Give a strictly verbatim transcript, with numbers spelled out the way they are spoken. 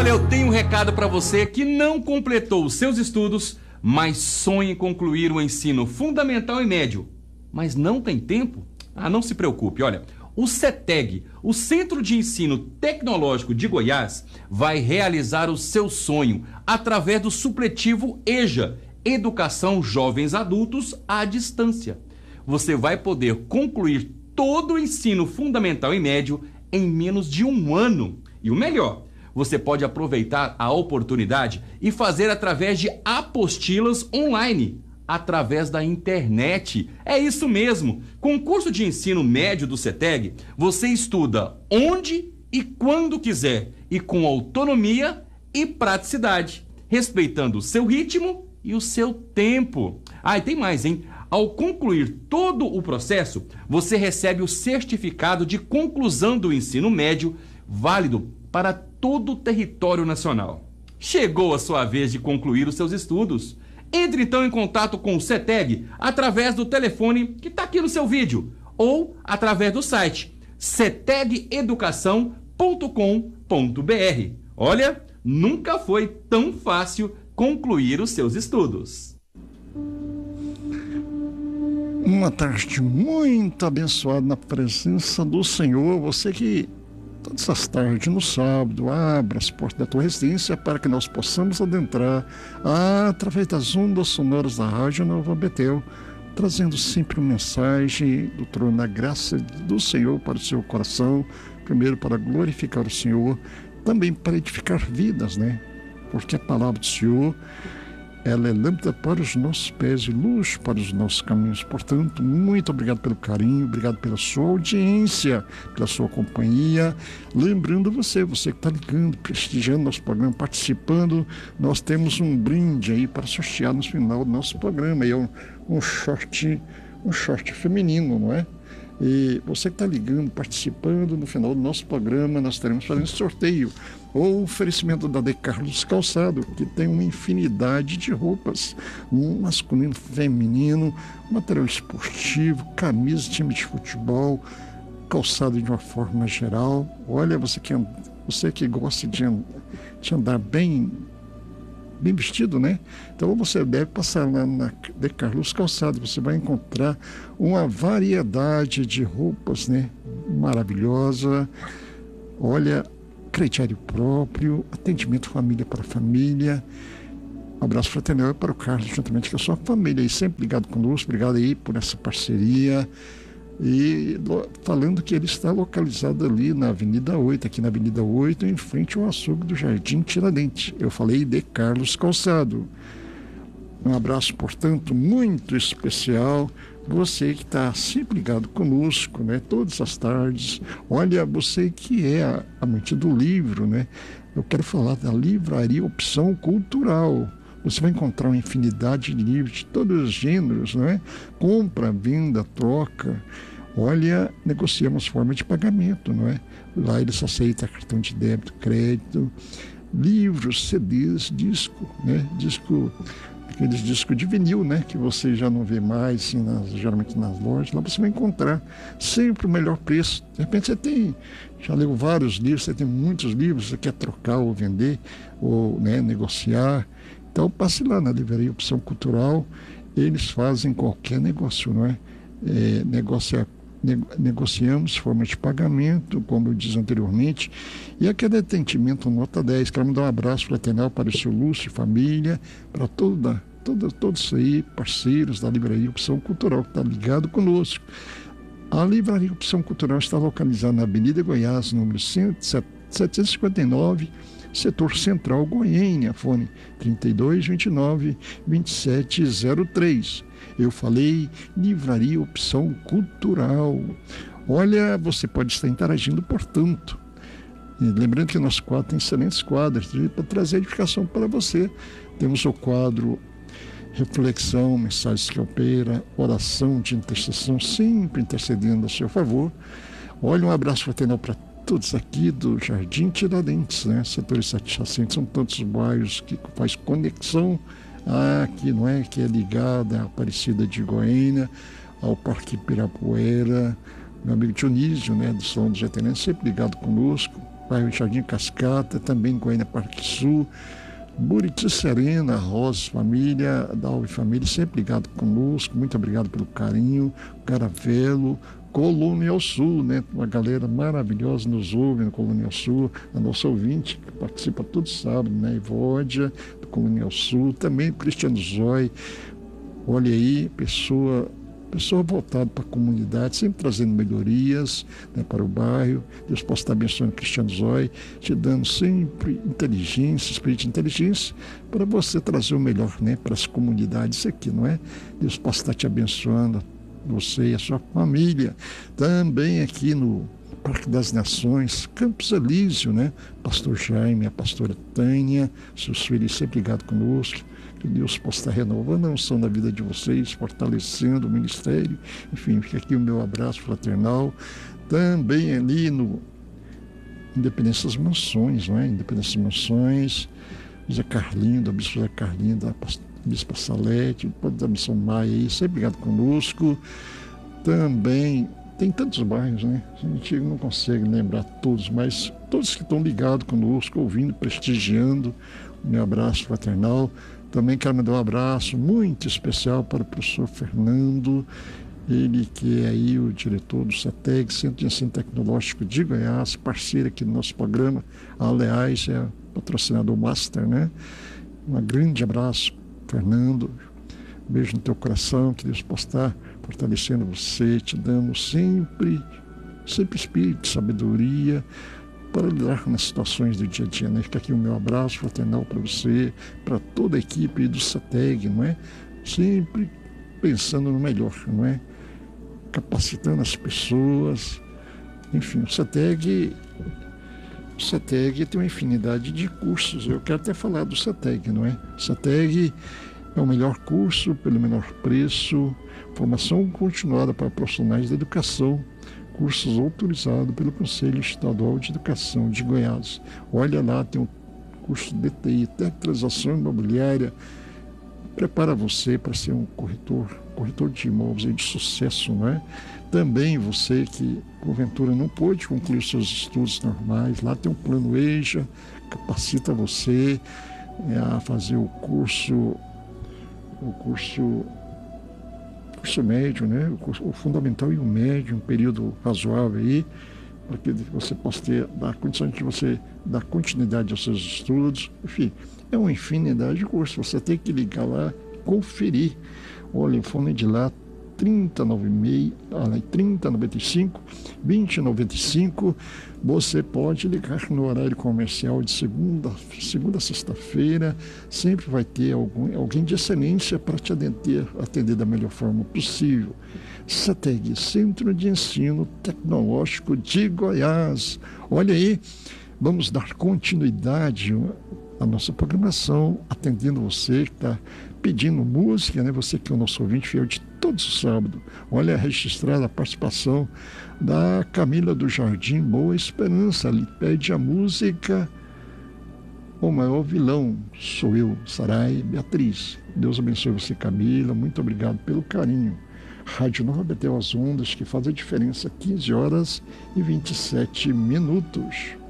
Olha, eu tenho um recado para você que não completou os seus estudos, mas sonha em concluir o ensino fundamental e médio, mas não tem tempo? Ah, não se preocupe, olha, o CETEG, o Centro de Ensino Tecnológico de Goiás, vai realizar o seu sonho através do supletivo EJA, Educação Jovens Adultos à Distância. Você vai poder concluir todo o ensino fundamental e médio em menos de um ano. E o melhor, você pode aproveitar a oportunidade e fazer através de apostilas online, através da internet. É isso mesmo. Com o curso de ensino médio do CETEG, você estuda onde e quando quiser e com autonomia e praticidade, respeitando o seu ritmo e o seu tempo. Ah, e tem mais, hein? Ao concluir todo o processo, você recebe o certificado de conclusão do ensino médio, válido para todo o território nacional. Chegou a sua vez de concluir os seus estudos. Entre então em contato com o CETEG através do telefone que está aqui no seu vídeo ou através do site ceteg educação ponto com ponto br. Olha, nunca foi tão fácil concluir os seus estudos. Uma tarde muito abençoada na presença do Senhor. Você que todas as tardes, no sábado, abra as portas da tua residência para que nós possamos adentrar ah, através das ondas sonoras da Rádio Nova Betel, trazendo sempre uma mensagem do trono da graça do Senhor para o seu coração, primeiro para glorificar o Senhor, também para edificar vidas, né? Porque a palavra do Senhor, ela é lâmpada para os nossos pés e luz para os nossos caminhos. Portanto, muito obrigado pelo carinho, obrigado pela sua audiência, pela sua companhia. Lembrando você, você que está ligando, prestigiando nosso programa, participando, nós temos um brinde aí para sortear no final do nosso programa. É um, um short, um short feminino, não é? E você que está ligando, participando, no final do nosso programa, nós estaremos fazendo sorteio. O oferecimento da De Carlos Calçado, que tem uma infinidade de roupas, um masculino, feminino, material esportivo, camisa, time de futebol, calçado de uma forma geral. Olha, você que, você que gosta de, de andar bem, bem vestido, né? Então você deve passar lá na De Carlos Calçado, você vai encontrar uma variedade de roupas, né? Maravilhosa. Olha, crediário próprio, atendimento família para família. Um abraço fraternal para o Carlos, juntamente com a sua família, e sempre ligado conosco. Obrigado aí por essa parceria. E falando que ele está localizado ali na Avenida oito, aqui na Avenida oito, em frente ao açougue do Jardim Tiradentes. Eu falei de Carlos Calçado. Um abraço, portanto, muito especial. Você que está sempre ligado conosco, né? Todas as tardes. Olha, você que é amante do livro, né? Eu quero falar da Livraria Opção Cultural. Você vai encontrar uma infinidade de livros de todos os gêneros, não é? Compra, venda, troca. Olha, negociamos forma de pagamento, não é? Lá eles aceitam cartão de débito, crédito, livros, C Ds, disco, né? Disco, aqueles discos de vinil, né? Que você já não vê mais, assim, nas, geralmente nas lojas. Lá você vai encontrar sempre o melhor preço. De repente você tem, já leu vários livros, você tem muitos livros, você quer trocar ou vender, ou, né, negociar. Então passe lá na Livraria Opção Cultural, eles fazem qualquer negócio, não é? É negocia, nego, negociamos forma de pagamento, como eu disse anteriormente, e aquele atendimento nota dez. Quero mandar um abraço fraternal para o seu Lúcio e família, para toda, toda, todos aí, parceiros da Livraria Opção Cultural, que está ligado conosco. A Livraria Opção Cultural está localizada na Avenida Goiás, número setecentos e cinquenta e nove, Setor Central, Goiânia, fone trinta e dois, vinte e nove, vinte e sete zero três. Eu falei Livraria Opção Cultural. Olha, você pode estar interagindo, portanto. E lembrando que nosso quadro tem excelentes quadros para trazer edificação para você. Temos o quadro Reflexão, Mensagens que Opera, Oração de Intercessão, sempre intercedendo a seu favor. Olha, um abraço fraternal para todos aqui do Jardim Tiradentes, né? Setores adjacentes, são tantos bairros que faz conexão aqui, não é? Que é ligada à Aparecida de Goiânia, ao Parque Pirapuera. Meu amigo Dionísio, né? Do Salão dos Veterinários, sempre ligado conosco. bairro Jardim Cascata, também Goiânia Parque Sul, Buriti Serena, Rosas Família, Dalve Família, sempre ligado conosco, muito obrigado pelo carinho, Caravelo, Colônia Sul, né? Uma galera maravilhosa nos ouve no Colônia Sul, a nossa ouvinte, que participa todo sábado, né? Ivódia, do Colônia Sul, também o Cristiano Zói, olha aí, pessoa, pessoa voltada para a comunidade, sempre trazendo melhorias, né, para o bairro. Deus possa estar abençoando o Cristiano Zói, te dando sempre inteligência, espírito de inteligência, para você trazer o melhor, né, para as comunidades aqui, não é? Deus possa estar te abençoando, você e a sua família. Também aqui no Parque das Nações, Campos Elísio, né? Pastor Jaime, a pastora Tânia, seus filhos sempre ligados conosco. Que Deus possa estar renovando a unção da vida de vocês, fortalecendo o ministério. Enfim, fica aqui o meu abraço fraternal. Também ali no Independência das Mansões, não é? Independência das Mansões, José Carlinho, da Bispo José Carlinho, da pastora Bispa Salete, da Missão Maia aí, sempre ligado conosco. Também tem tantos bairros, né? A gente não consegue lembrar todos, mas todos que estão ligados conosco, ouvindo, prestigiando, o meu abraço fraternal. Também quero mandar um abraço muito especial para o professor Fernando, ele que é aí o diretor do CETEG, Centro de Ensino Tecnológico de Goiás, parceiro aqui do nosso programa. Aliás, é patrocinador master, né? Um grande abraço, Fernando. Um beijo no teu coração, que Deus possa estar fortalecendo você, te dando sempre, sempre espírito, sabedoria, para lidar nas situações do dia a dia, né? Fica aqui o meu abraço fraternal para você, para toda a equipe do CETEG, não é? Sempre pensando no melhor, não é? Capacitando as pessoas. Enfim, o CETEG, o CETEG tem uma infinidade de cursos. Eu quero até falar do CETEG, não é? O CETEG é o melhor curso pelo menor preço, formação continuada para profissionais da educação, cursos autorizados pelo Conselho Estadual de Educação de Goiás. Olha lá, tem um curso de T I, Transação Imobiliária, prepara você para ser um corretor, corretor de imóveis de sucesso, não é? Também você que, porventura, não pôde concluir seus estudos normais, lá tem um plano EJA, capacita você é, a fazer o curso, o curso curso médio, né? O, curso, o fundamental e o médio, um período razoável aí, para que você possa ter a condição de você dar continuidade aos seus estudos. Enfim, é uma infinidade de cursos. Você tem que ligar lá, conferir. Olha, o fone de lá, trinta noventa e seis, ah, trinta noventa e cinco, vinte noventa e cinco. Você pode ligar no horário comercial de segunda, segunda a sexta-feira. Sempre vai ter algum, alguém de excelência para te atender, atender da melhor forma possível. CETEG, Centro de Ensino Tecnológico de Goiás. Olha aí, vamos dar continuidade à nossa programação, atendendo você que está pedindo música, né? Você que é o nosso ouvinte fiel de todos os sábados. Olha, registrada a participação da Camila do Jardim Boa Esperança. Ali pede a música O Maior Vilão Sou Eu, Sarai Beatriz. Deus abençoe você, Camila. Muito obrigado pelo carinho. Rádio Nova Betel, as ondas que faz a diferença, quinze horas e vinte e sete minutos.